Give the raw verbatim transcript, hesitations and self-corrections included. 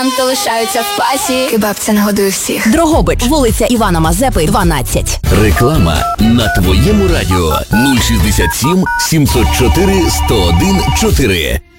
То лишаються в пасі. Кебаб – це нагодує всіх. Дрогобич, вулиця Івана Мазепи, дванадцять. Реклама на твоєму радіо нуль шістдесят сім сімсот чотири сто один чотири.